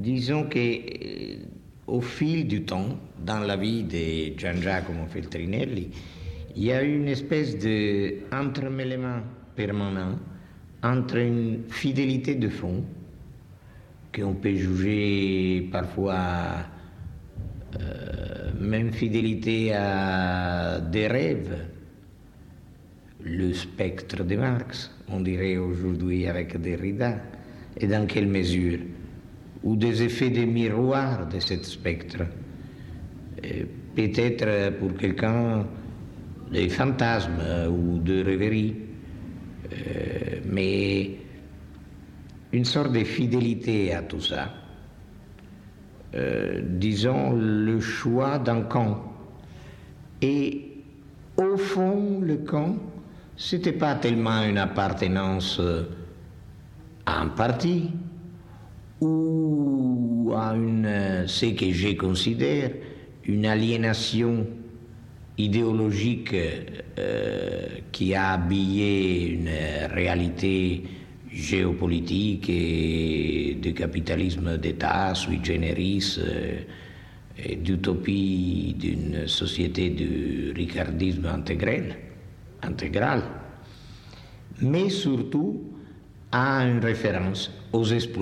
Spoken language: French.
disons que au fil du temps, dans la vie de Gian Giacomo Feltrinelli, il y a eu une espèce d'entremêlement permanent entre une fidélité de fond, qu'on peut juger parfois même fidélité à des rêves, le spectre de Marx, on dirait aujourd'hui avec Derrida, et dans quelle mesure, ou des effets de miroir de ce spectre. Peut-être pour quelqu'un des fantasmes ou de rêveries, mais une sorte de fidélité à tout ça. Disons le choix d'un camp. Et au fond, le camp, c'était pas tellement une appartenance à un parti ou à ce que je considère une aliénation idéologique qui a habillé une réalité géopolitique et de capitalisme d'État sui generis et d'utopie d'une société du ricardisme intégral, mais surtout à une référence aux esprits